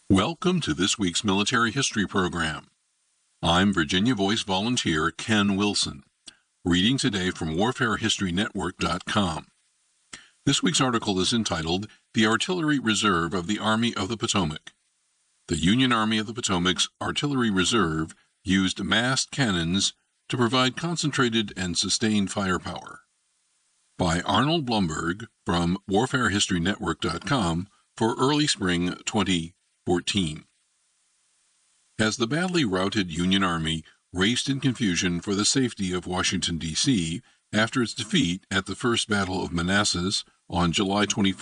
Welcome to this week's military history program. I'm Virginia Voice volunteer Ken Wilson, reading today from WarfareHistoryNetwork.com. This week's article is entitled The Artillery Reserve of the Army of the Potomac. The Union Army of the Potomac's Artillery Reserve used massed cannons to provide concentrated and sustained firepower. By Arnold Blumberg from WarfareHistoryNetwork.com for early spring 2014. As the badly routed Union Army raced in confusion for the safety of Washington, D.C., after its defeat at the First Battle of Manassas on July 21,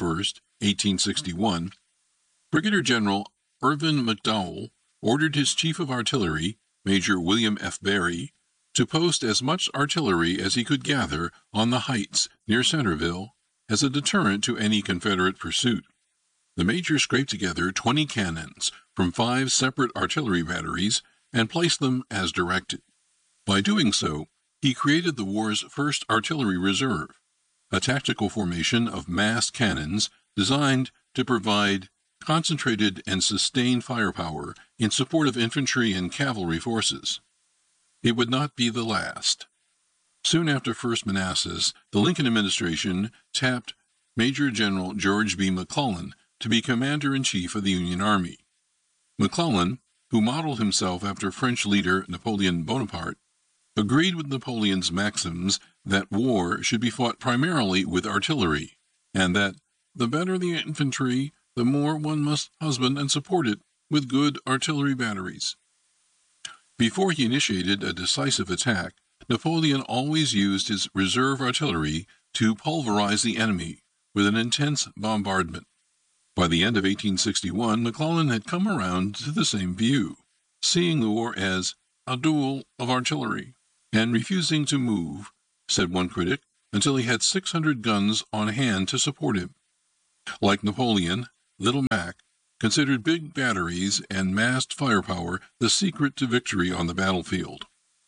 1861, Brigadier General Irvin McDowell ordered his Chief of Artillery, Major William F. Berry, to post as much artillery as he could gather on the heights near Centerville as a deterrent to any Confederate pursuit. The major scraped together 20 cannons from 5 separate artillery batteries and placed them as directed. By doing so, he created the war's first artillery reserve, a tactical formation of massed cannons designed to provide concentrated and sustained firepower in support of infantry and cavalry forces. It would not be the last. Soon after First Manassas, the Lincoln administration tapped Major General George B. McClellan to be Commander-in-Chief of the Union Army. McClellan, who modeled himself after French leader Napoleon Bonaparte, agreed with Napoleon's maxims that war should be fought primarily with artillery, and that the better the infantry, the more one must husband and support it with good artillery batteries. Before he initiated a decisive attack, Napoleon always used his reserve artillery to pulverize the enemy with an intense bombardment. By the end of 1861, McClellan had come around to the same view, seeing the war as a duel of artillery, and refusing to move, said one critic, until he had 600 guns on hand to support him. Like Napoleon, Little Mac considered big batteries and massed firepower the secret to victory on the battlefield.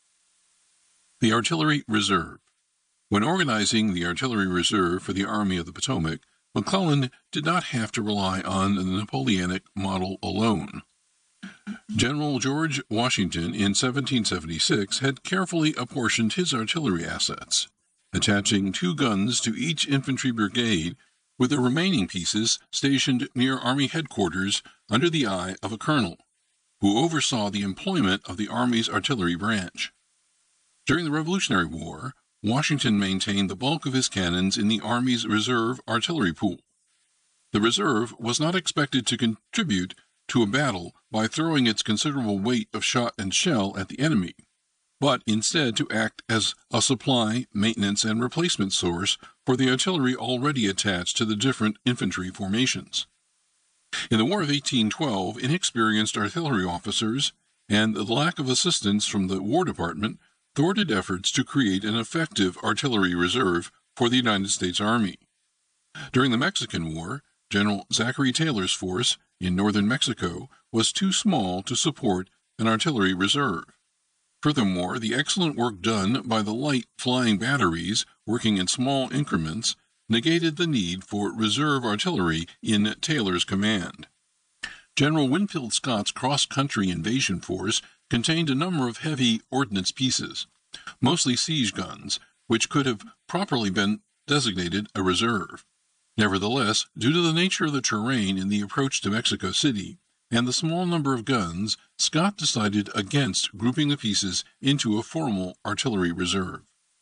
The Artillery Reserve. When organizing the Artillery Reserve for the Army of the Potomac, McClellan did not have to rely on the Napoleonic model alone. General George Washington in 1776 had carefully apportioned his artillery assets, attaching 2 guns to each infantry brigade, with the remaining pieces stationed near Army headquarters under the eye of a colonel, who oversaw the employment of the Army's artillery branch. During the Revolutionary War, Washington maintained the bulk of his cannons in the Army's reserve artillery pool. The reserve was not expected to contribute to a battle by throwing its considerable weight of shot and shell at the enemy, but instead to act as a supply, maintenance, and replacement source for the artillery already attached to the different infantry formations. In the War of 1812, inexperienced artillery officers and the lack of assistance from the War Department thwarted efforts to create an effective artillery reserve for the United States Army. During the Mexican War, General Zachary Taylor's force in northern Mexico was too small to support an artillery reserve. Furthermore, the excellent work done by the light flying batteries working in small increments negated the need for reserve artillery in Taylor's command. General Winfield Scott's cross-country invasion force contained a number of heavy ordnance pieces, mostly siege guns, which could have properly been designated a reserve. Nevertheless, due to the nature of the terrain in the approach to Mexico City and the small number of guns, Scott decided against grouping the pieces into a formal artillery reserve.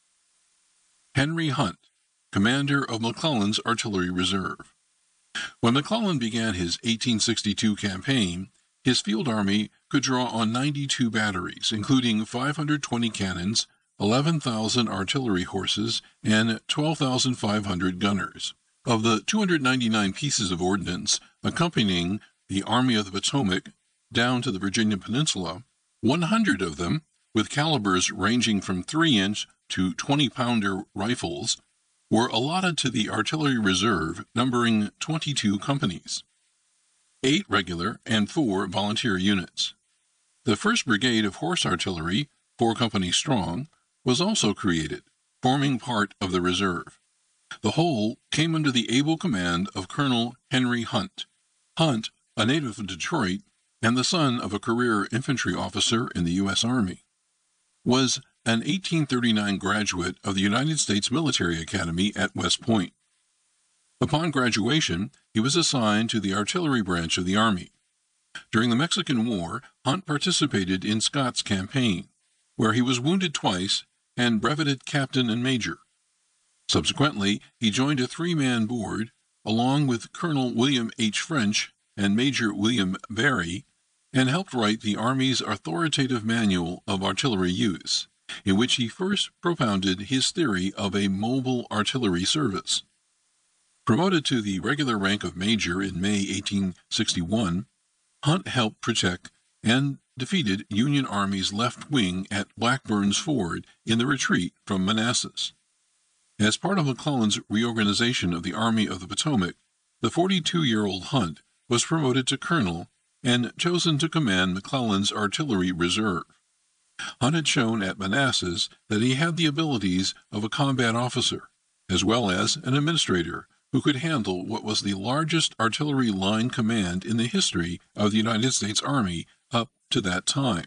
Henry Hunt, commander of McClellan's Artillery Reserve. When McClellan began his 1862 campaign, his field army could draw on 92 batteries, including 520 cannons, 11,000 artillery horses, and 12,500 gunners. Of the 299 pieces of ordnance accompanying the Army of the Potomac down to the Virginia Peninsula, 100 of them, with calibers ranging from 3-inch to 20-pounder rifles, were allotted to the Artillery Reserve, numbering 22 companies, 8 regular and 4 volunteer units. The 1st Brigade of Horse Artillery, 4 companies strong, was also created, forming part of the reserve. The whole came under the able command of Colonel Henry Hunt. Hunt a native of Detroit and the son of a career infantry officer in the U.S. Army, was an 1839 graduate of the United States Military Academy at West Point. Upon graduation, he was assigned to the artillery branch of the Army. During the Mexican War, Hunt participated in Scott's campaign, where he was wounded twice and brevetted captain and major. Subsequently, he joined a three-man board, along with Colonel William H. French and Major William Barry, and helped write the Army's authoritative manual of artillery use, in which he first propounded his theory of a mobile artillery service. Promoted to the regular rank of major in May 1861, Hunt helped protect and defeated Union Army's left wing at Blackburn's Ford in the retreat from Manassas. As part of McClellan's reorganization of the Army of the Potomac, the 42-year-old Hunt was promoted to colonel and chosen to command McClellan's artillery reserve. Hunt had shown at Manassas that he had the abilities of a combat officer, as well as an administrator who could handle what was the largest artillery line command in the history of the United States Army up to that time.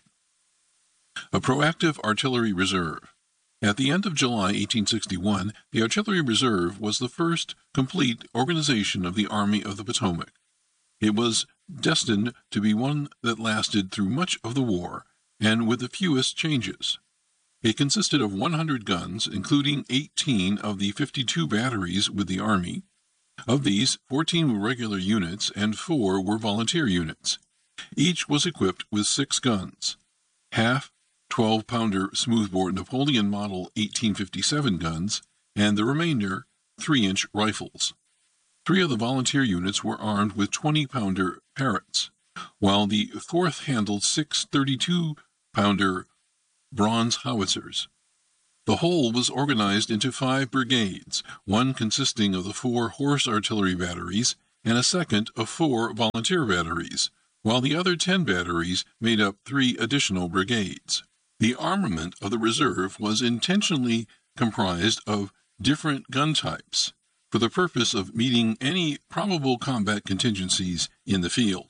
A proactive artillery reserve. At the end of July 1861, the Artillery Reserve was the first complete organization of the Army of the Potomac. It was destined to be one that lasted through much of the war, and with the fewest changes. It consisted of 100 guns, including 18 of the 52 batteries with the Army. Of these, 14 were regular units and 4 were volunteer units. Each was equipped with 6 guns, half 12-pounder smoothbore Napoleon Model 1857 guns, and the remainder 3-inch rifles. 3 of the volunteer units were armed with 20-pounder Parrotts, while the 4th handled 6 32-pounder bronze howitzers. The whole was organized into 5 brigades, one consisting of the 4 horse artillery batteries and a second of 4 volunteer batteries, while the other 10 batteries made up 3 additional brigades. The armament of the reserve was intentionally comprised of different gun types for the purpose of meeting any probable combat contingencies in the field.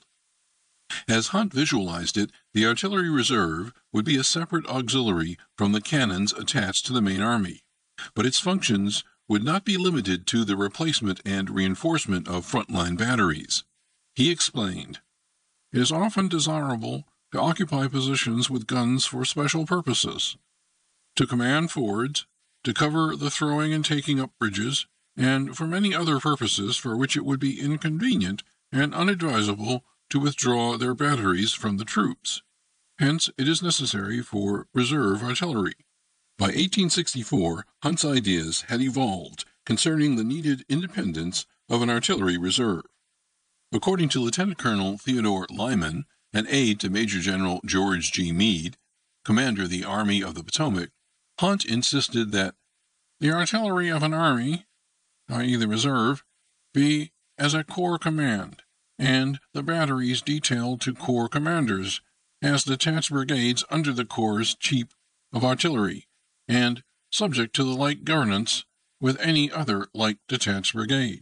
As Hunt visualized it, the artillery reserve would be a separate auxiliary from the cannons attached to the main army, but its functions would not be limited to the replacement and reinforcement of frontline batteries. He explained, "It is often desirable to occupy positions with guns for special purposes, to command fords, to cover the throwing and taking up bridges, and for many other purposes for which it would be inconvenient and unadvisable to withdraw their batteries from the troops. Hence, it is necessary for reserve artillery." By 1864, Hunt's ideas had evolved concerning the needed independence of an artillery reserve. According to Lieutenant Colonel Theodore Lyman, an aide to Major General George G. Meade, commander of the Army of the Potomac, Hunt insisted that the artillery of an army, i.e. the reserve, be as a corps command, and the batteries detailed to corps commanders as detached brigades under the corps' chief of artillery, and subject to the like governance with any other like detached brigade.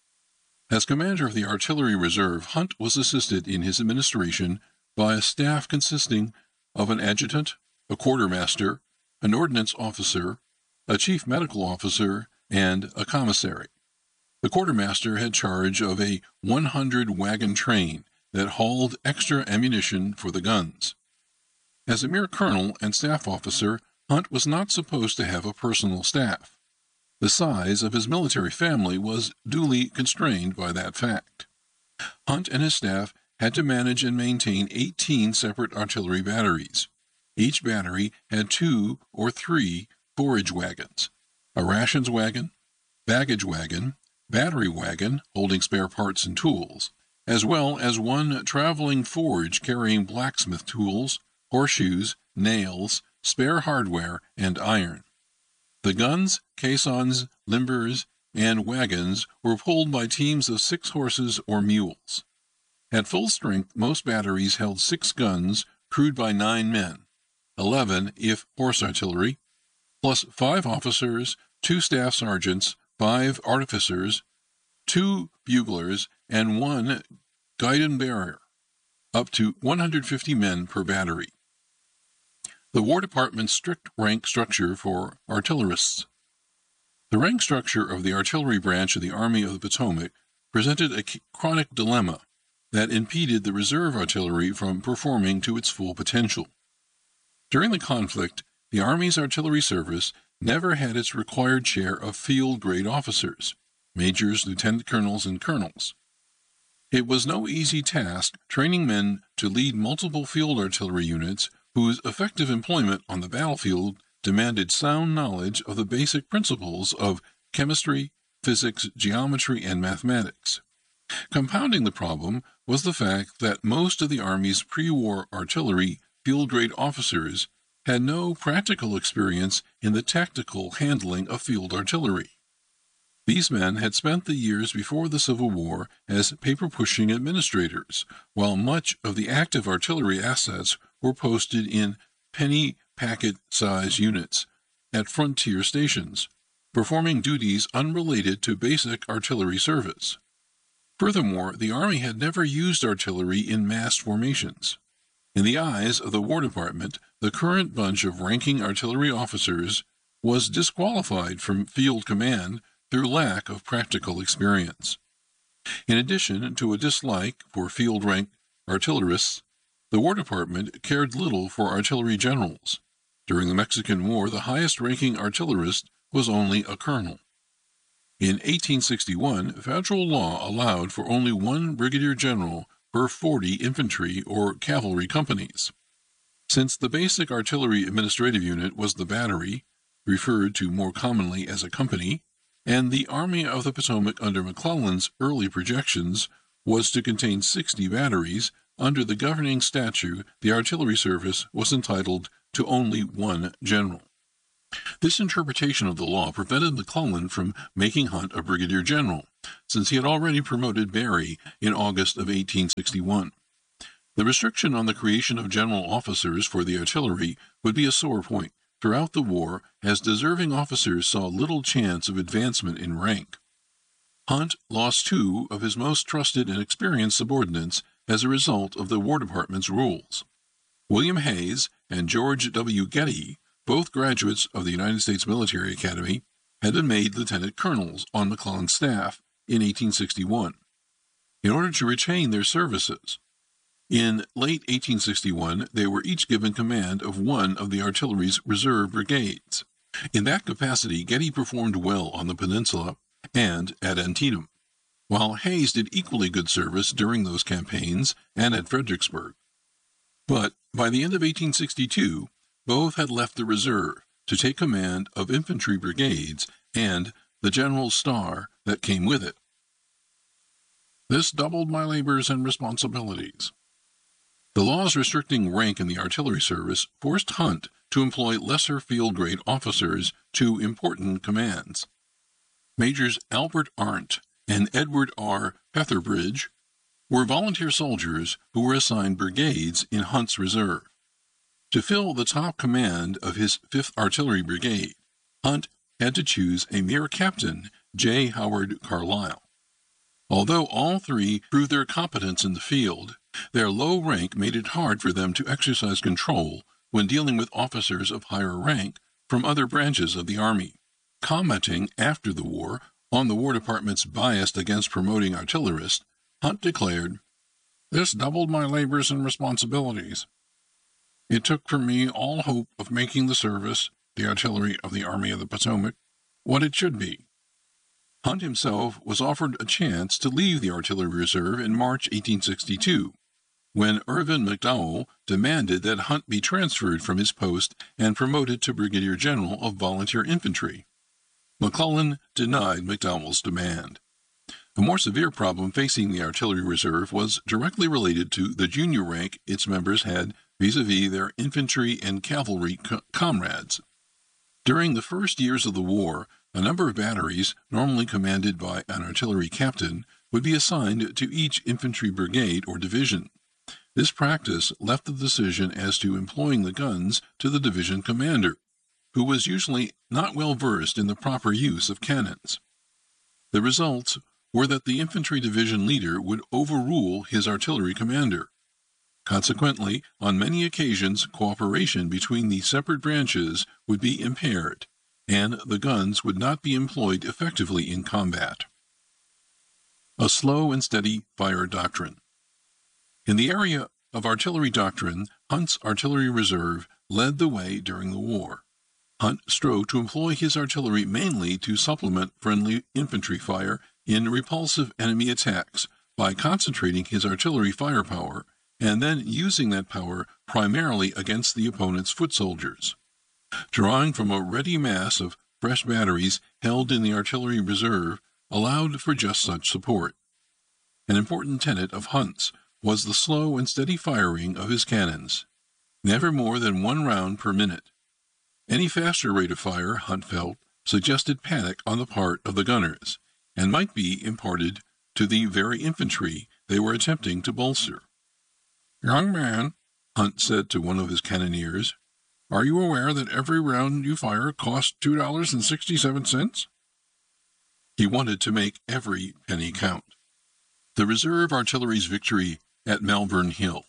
As commander of the Artillery Reserve, Hunt was assisted in his administration by a staff consisting of an adjutant, a quartermaster, an ordnance officer, a chief medical officer, and a commissary. The quartermaster had charge of a 100-wagon train that hauled extra ammunition for the guns. As a mere colonel and staff officer, Hunt was not supposed to have a personal staff. The size of his military family was duly constrained by that fact. Hunt and his staff had to manage and maintain 18 separate artillery batteries. Each battery had 2 or 3 forage wagons, a rations wagon, baggage wagon, battery wagon holding spare parts and tools, as well as one traveling forge carrying blacksmith tools, horseshoes, nails, spare hardware, and iron. The guns, caissons, limbers, and wagons were pulled by teams of 6 horses or mules. At full strength, most batteries held 6 guns crewed by 9 men, 11 if horse artillery, plus 5 officers, 2 staff sergeants, 5 artificers, 2 buglers, and 1 guide and bearer, up to 150 men per battery. The War Department's strict rank structure for artillerists. The rank structure of the artillery branch of the Army of the Potomac presented a chronic dilemma that impeded the reserve artillery from performing to its full potential. During the conflict, the Army's artillery service never had its required share of field-grade officers, majors, lieutenant colonels, and colonels. It was no easy task training men to lead multiple field artillery units whose effective employment on the battlefield demanded sound knowledge of the basic principles of chemistry, physics, geometry, and mathematics. Compounding the problem was the fact that most of the Army's pre-war artillery field-grade officers had no practical experience in the tactical handling of field artillery. These men had spent the years before the Civil War as paper-pushing administrators, while much of the active artillery assets were posted in penny packet-size units at frontier stations, performing duties unrelated to basic artillery service. Furthermore, the Army had never used artillery in massed formations. In the eyes of the War Department, the current bunch of ranking artillery officers was disqualified from field command through lack of practical experience. In addition to a dislike for field-rank artillerists, the War Department cared little for artillery generals. During the Mexican War, the highest-ranking artillerist was only a colonel. In 1861, federal law allowed for only one brigadier general per 40 infantry or cavalry companies. Since the basic artillery administrative unit was the battery, referred to more commonly as a company, and the Army of the Potomac under McClellan's early projections was to contain 60 batteries, under the governing statute, the artillery service was entitled to only one general. This interpretation of the law prevented McClellan from making Hunt a brigadier general, since he had already promoted Berry in August of 1861. The restriction on the creation of general officers for the artillery would be a sore point throughout the war, as deserving officers saw little chance of advancement in rank. Hunt lost 2 of his most trusted and experienced subordinates as a result of the War Department's rules. William Hayes and George W. Getty, both graduates of the United States Military Academy, had been made lieutenant colonels on McClellan's staff in 1861, in order to retain their services. In late 1861, they were each given command of one of the artillery's reserve brigades. In that capacity, Getty performed well on the peninsula and at Antietam, while Hayes did equally good service during those campaigns and at Fredericksburg. But by the end of 1862, both had left the reserve to take command of infantry brigades and the general's star that came with it. This doubled my labors and responsibilities. The laws restricting rank in the artillery service forced Hunt to employ lesser field-grade officers to important commands. Majors Albert Arndt and Edward R. Petherbridge were volunteer soldiers who were assigned brigades in Hunt's reserve. To fill the top command of his 5th Artillery Brigade, Hunt had to choose a mere captain, J. Howard Carlisle. Although all 3 proved their competence in the field, their low rank made it hard for them to exercise control when dealing with officers of higher rank from other branches of the Army. Commenting after the war on the War Department's bias against promoting artillerists, Hunt declared, "This doubled my labors and responsibilities. It took from me all hope of making the service, the artillery of the Army of the Potomac, what it should be." Hunt himself was offered a chance to leave the Artillery Reserve in March 1862, when Irvin McDowell demanded that Hunt be transferred from his post and promoted to Brigadier General of Volunteer Infantry. McClellan denied McDowell's demand. A more severe problem facing the Artillery Reserve was directly related to the junior rank its members had vis-à-vis their infantry and cavalry comrades. During the first years of the war, a number of batteries, normally commanded by an artillery captain, would be assigned to each infantry brigade or division. This practice left the decision as to employing the guns to the division commander, who was usually not well versed in the proper use of cannons. The result were that the infantry division leader would overrule his artillery commander. Consequently, on many occasions, cooperation between the separate branches would be impaired, and the guns would not be employed effectively in combat. A slow and steady fire doctrine. In the area of artillery doctrine, Hunt's artillery reserve led the way during the war. Hunt strove to employ his artillery mainly to supplement friendly infantry fire in repulsive enemy attacks by concentrating his artillery firepower and then using that power primarily against the opponent's foot soldiers. Drawing from a ready mass of fresh batteries held in the artillery reserve allowed for just such support. An important tenet of Hunt's was the slow and steady firing of his cannons, never more than 1 round per minute. Any faster rate of fire, Hunt felt, suggested panic on the part of the gunners, and might be imparted to the very infantry they were attempting to bolster. "Young man," Hunt said to one of his cannoneers, "are you aware that every round you fire costs $2.67? He wanted to make every penny count. The reserve artillery's victory at Malvern Hill.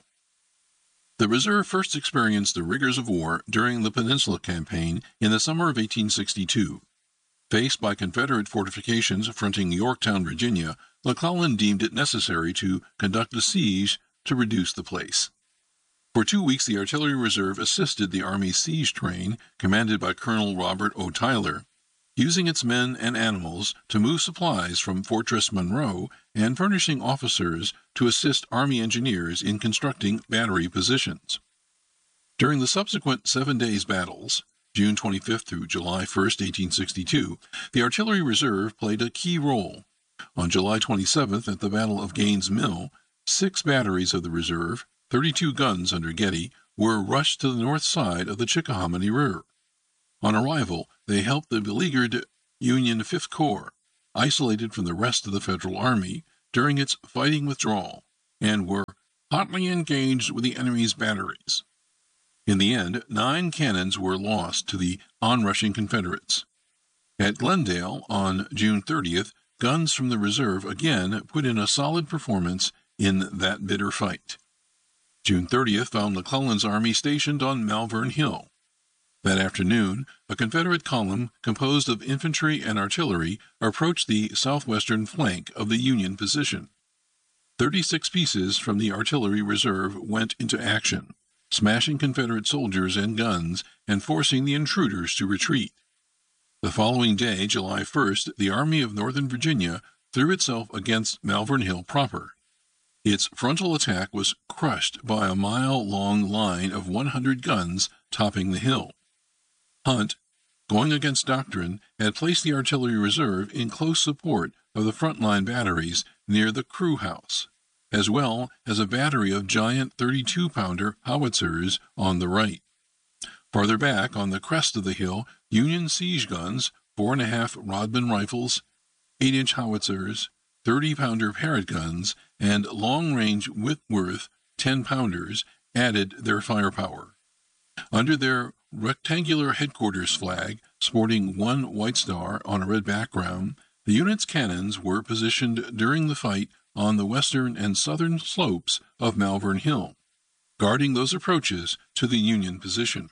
The reserve first experienced the rigors of war during the Peninsula Campaign in the summer of 1862. Faced by Confederate fortifications fronting Yorktown, Virginia, McClellan deemed it necessary to conduct a siege to reduce the place. For 2 weeks, the artillery reserve assisted the Army's siege train, commanded by Colonel Robert O. Tyler, using its men and animals to move supplies from Fortress Monroe and furnishing officers to assist Army engineers in constructing battery positions. During the subsequent 7 days' battles, June 25 through July 1, 1862, the artillery reserve played a key role. On July 27th, at the Battle of Gaines' Mill, 6 batteries of the reserve, 32 guns under Getty, were rushed to the north side of the Chickahominy River. On arrival, they helped the beleaguered Union 5th Corps, isolated from the rest of the Federal Army during its fighting withdrawal, and were hotly engaged with the enemy's batteries. In the end, 9 cannons were lost to the onrushing Confederates. At Glendale, on June 30th, guns from the reserve again put in a solid performance in that bitter fight. June 30th found McClellan's army stationed on Malvern Hill. That afternoon, a Confederate column composed of infantry and artillery approached the southwestern flank of the Union position. 36 pieces from the artillery reserve went into action, smashing Confederate soldiers and guns and forcing the intruders to retreat. The following day, July 1st, the Army of Northern Virginia threw itself against Malvern Hill proper. Its frontal attack was crushed by a mile-long line of 100 guns topping the hill. Hunt, going against doctrine, had placed the artillery reserve in close support of the front-line batteries near the Crew House, as well as a battery of giant 32-pounder howitzers on the right. Farther back, on the crest of the hill, Union siege guns, 4.5 Rodman rifles, 8-inch howitzers, 30-pounder Parrott guns, and long-range Whitworth 10-pounders added their firepower. Under their rectangular headquarters flag, sporting 1 white star on a red background, the unit's cannons were positioned during the fight on the western and southern slopes of Malvern Hill, guarding those approaches to the Union position.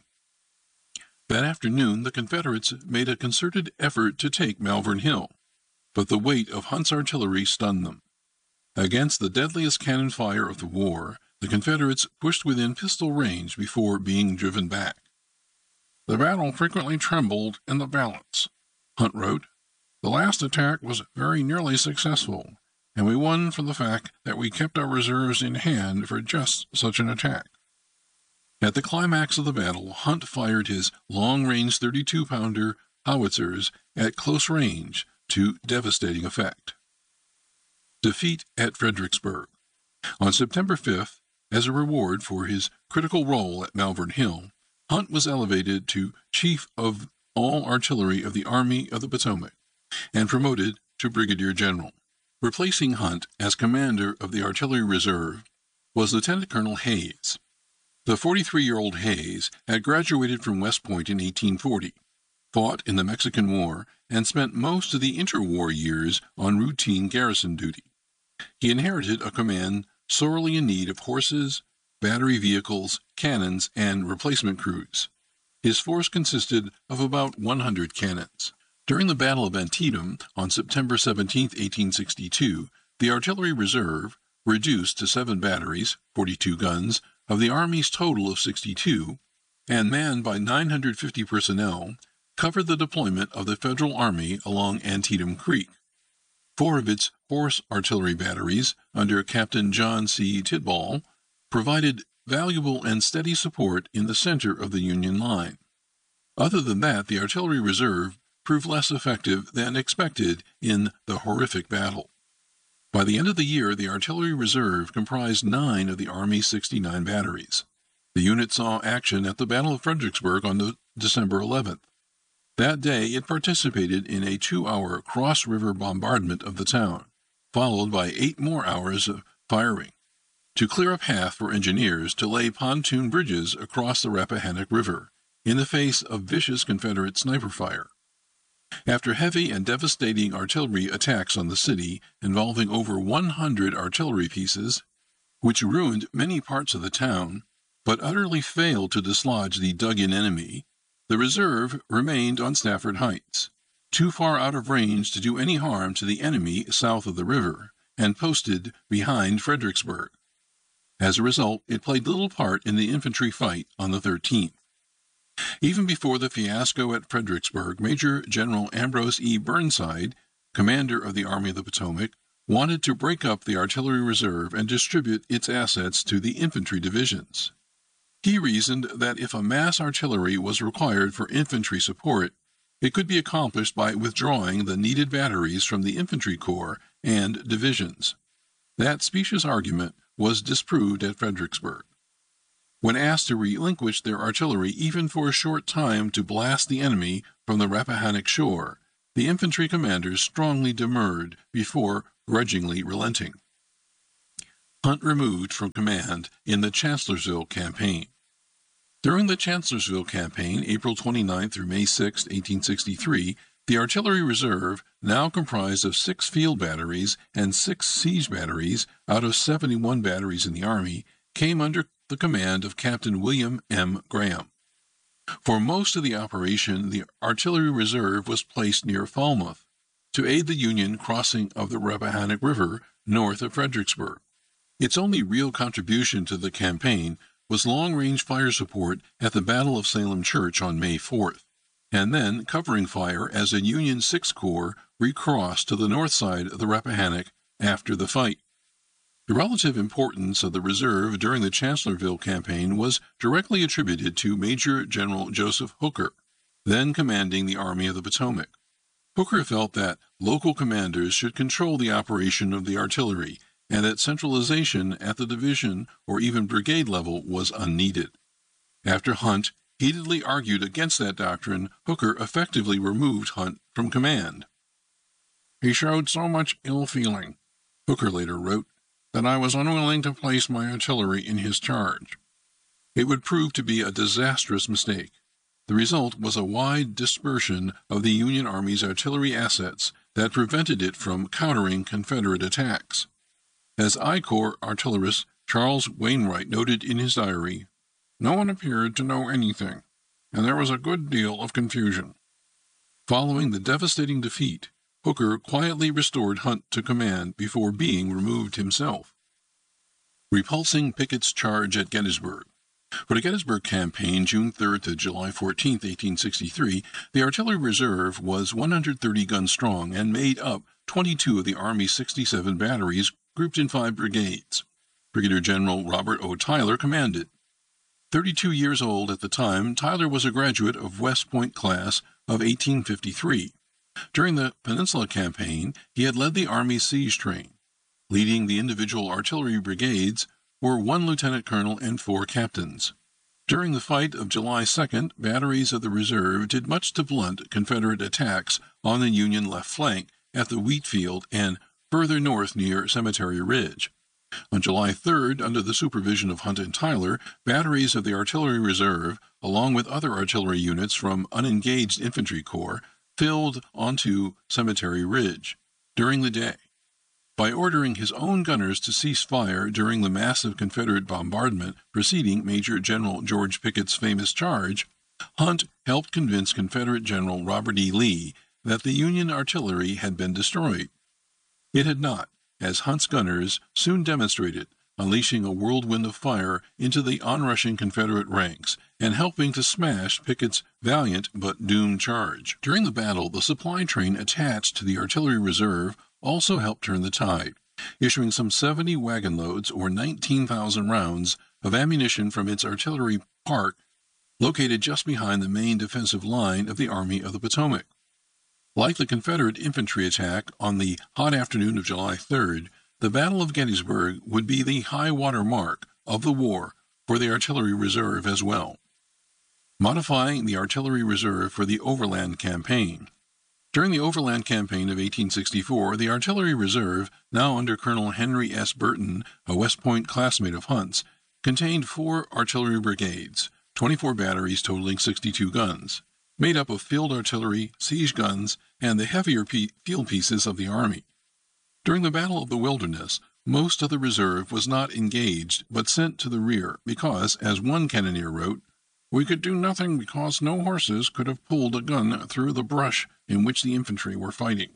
That afternoon, the Confederates made a concerted effort to take Malvern Hill, but the weight of Hunt's artillery stunned them. Against the deadliest cannon fire of the war, the Confederates pushed within pistol range before being driven back. "The battle frequently trembled in the balance," Hunt wrote. "The last attack was very nearly successful, and we won from the fact that we kept our reserves in hand for just such an attack." At the climax of the battle, Hunt fired his long-range 32-pounder howitzers at close range to devastating effect. Defeat at Fredericksburg. On September 5th, as a reward for his critical role at Malvern Hill, Hunt was elevated to Chief of all Artillery of the Army of the Potomac and promoted to Brigadier General. Replacing Hunt as commander of the Artillery Reserve was Lieutenant Colonel Hayes. The 43-year-old Hayes had graduated from West Point in 1840. fought in the Mexican War, and spent most of the interwar years on routine garrison duty. He inherited a command sorely in need of horses, battery vehicles, cannons, and replacement crews. His force consisted of about 100 cannons. During the Battle of Antietam on September 17, 1862, the artillery reserve, reduced to 7 batteries, 42 guns, of the Army's total of 62, and manned by 950 personnel, covered the deployment of the Federal Army along Antietam Creek. 4 of its horse artillery batteries, under Captain John C. Tidball, provided valuable and steady support in the center of the Union line. Other than that, the artillery reserve proved less effective than expected in the horrific battle. By the end of the year, the artillery reserve comprised 9 of the Army's 69 batteries. The unit saw action at the Battle of Fredericksburg on December 11th. That day, it participated in a 2-hour cross-river bombardment of the town, followed by 8 more hours of firing, to clear a path for engineers to lay pontoon bridges across the Rappahannock River, in the face of vicious Confederate sniper fire. After heavy and devastating artillery attacks on the city involving over 100 artillery pieces, which ruined many parts of the town, but utterly failed to dislodge the dug-in enemy, the reserve remained on Stafford Heights, too far out of range to do any harm to the enemy south of the river, and posted behind Fredericksburg. As a result, it played little part in the infantry fight on the 13th. Even before the fiasco at Fredericksburg, Major General Ambrose E. Burnside, commander of the Army of the Potomac, wanted to break up the artillery reserve and distribute its assets to the infantry divisions. He reasoned that if a mass artillery was required for infantry support, it could be accomplished by withdrawing the needed batteries from the infantry corps and divisions. That specious argument was disproved at Fredericksburg. When asked to relinquish their artillery even for a short time to blast the enemy from the Rappahannock shore, the infantry commanders strongly demurred before grudgingly relenting. Hunt removed from command in the Chancellorsville Campaign. During the Chancellorsville Campaign, April 29 through May 6, 1863, the artillery reserve, now comprised of 6 field batteries and 6 siege batteries out of 71 batteries in the Army, came under the command of Captain William M. Graham. For most of the operation, the artillery reserve was placed near Falmouth to aid the Union crossing of the Rappahannock River north of Fredericksburg. Its only real contribution to the campaign was long-range fire support at the Battle of Salem Church on May 4th, and then covering fire as the Union Sixth Corps recrossed to the north side of the Rappahannock after the fight. The relative importance of the reserve during the Chancellorsville campaign was directly attributed to Major General Joseph Hooker, then commanding the Army of the Potomac. Hooker felt that local commanders should control the operation of the artillery, and that centralization at the division or even brigade level was unneeded. After Hunt heatedly argued against that doctrine, Hooker effectively removed Hunt from command. "He showed so much ill feeling," Hooker later wrote, "that I was unwilling to place my artillery in his charge." It would prove to be a disastrous mistake. The result was a wide dispersion of the Union Army's artillery assets that prevented it from countering Confederate attacks. As I Corps artillerist Charles Wainwright noted in his diary, "No one appeared to know anything, and there was a good deal of confusion." Following the devastating defeat, Hooker quietly restored Hunt to command before being removed himself. Repulsing Pickett's charge at Gettysburg. For the Gettysburg Campaign, June 3 to July 14, 1863, the artillery reserve was 130 guns strong and made up 22 of the Army's 67 batteries grouped in 5 brigades. Brigadier General Robert O. Tyler commanded. 32 years old at the time, Tyler was a graduate of West Point class of 1853. During the Peninsula Campaign, he had led the Army siege train. Leading the individual artillery brigades were 1 lieutenant colonel and 4 captains. During the fight of July 2nd, batteries of the reserve did much to blunt Confederate attacks on the Union left flank at the wheat field and further north near Cemetery Ridge. On July 3rd, under the supervision of Hunt and Tyler, batteries of the Artillery Reserve, along with other artillery units from unengaged infantry corps, filled onto Cemetery Ridge during the day. By ordering his own gunners to cease fire during the massive Confederate bombardment preceding Major General George Pickett's famous charge, Hunt helped convince Confederate General Robert E. Lee that the Union artillery had been destroyed. It had not, as Hunt's gunners soon demonstrated, unleashing a whirlwind of fire into the onrushing Confederate ranks and helping to smash Pickett's valiant but doomed charge. During the battle, the supply train attached to the Artillery Reserve also helped turn the tide, issuing some 70 wagon loads or 19,000 rounds of ammunition from its artillery park located just behind the main defensive line of the Army of the Potomac. Like the Confederate infantry attack on the hot afternoon of July 3rd, the Battle of Gettysburg would be the high-water mark of the war for the Artillery Reserve as well. Modifying the Artillery Reserve for the Overland Campaign. During the Overland Campaign of 1864, the Artillery Reserve, now under Colonel Henry S. Burton, a West Point classmate of Hunt's, contained 4 artillery brigades, 24 batteries totaling 62 guns, made up of field artillery, siege guns, and the heavier field pieces of the Army. During the Battle of the Wilderness, most of the reserve was not engaged but sent to the rear because, as one cannoneer wrote, "We could do nothing because no horses could have pulled a gun through the brush in which the infantry were fighting."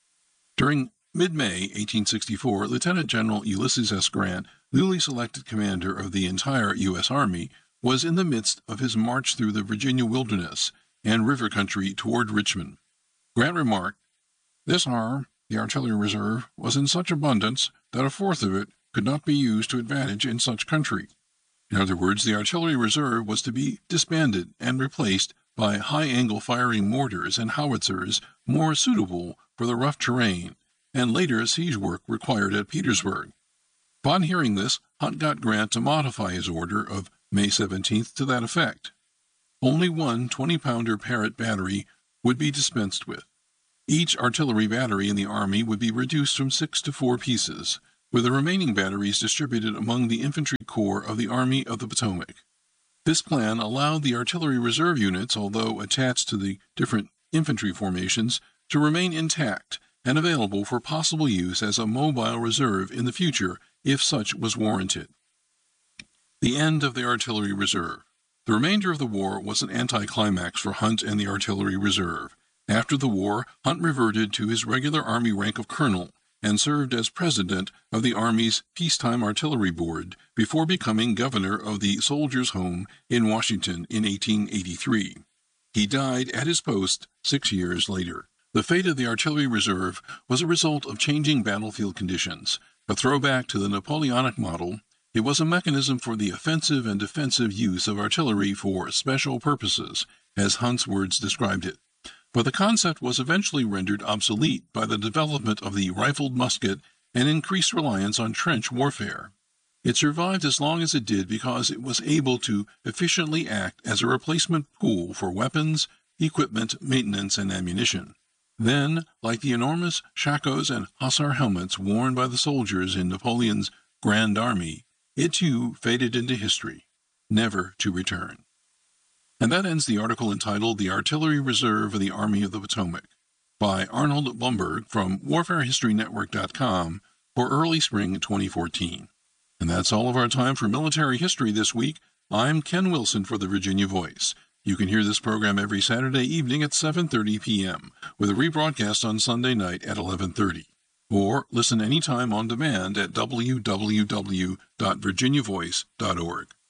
During mid-May 1864, Lieutenant General Ulysses S. Grant, newly selected commander of the entire U.S. Army, was in the midst of his march through the Virginia wilderness and river country toward Richmond. Grant remarked, "This arm, the Artillery Reserve, was in such abundance that a fourth of it could not be used to advantage in such country." In other words, the Artillery Reserve was to be disbanded and replaced by high-angle firing mortars and howitzers more suitable for the rough terrain and later siege work required at Petersburg. Upon hearing this, Hunt got Grant to modify his order of May 17th to that effect. Only one 20-pounder Parrott battery would be dispensed with. Each artillery battery in the Army would be reduced from 6 to 4 pieces, with the remaining batteries distributed among the infantry corps of the Army of the Potomac. This plan allowed the Artillery Reserve units, although attached to the different infantry formations, to remain intact and available for possible use as a mobile reserve in the future if such was warranted. The end of the Artillery Reserve. The remainder of the war was an anticlimax for Hunt and the Artillery Reserve. After the war, Hunt reverted to his regular Army rank of colonel and served as president of the Army's Peacetime Artillery Board before becoming governor of the Soldiers' Home in Washington in 1883. He died at his post 6 years later. The fate of the Artillery Reserve was a result of changing battlefield conditions. A throwback to the Napoleonic model, it was a mechanism for the offensive and defensive use of artillery for special purposes, as Hunt's words described it. But the concept was eventually rendered obsolete by the development of the rifled musket and increased reliance on trench warfare. It survived as long as it did because it was able to efficiently act as a replacement pool for weapons, equipment, maintenance, and ammunition. Then, like the enormous shakos and hussar helmets worn by the soldiers in Napoleon's Grand Army, it too faded into history, never to return. And that ends the article entitled The Artillery Reserve of the Army of the Potomac by Arnold Blumberg from WarfareHistoryNetwork.com for early spring 2014. And that's all of our time for military history this week. I'm Ken Wilson for the Virginia Voice. You can hear this program every Saturday evening at 7:30 p.m., with a rebroadcast on Sunday night at 11:30. Or listen anytime on demand at www.virginiavoice.org.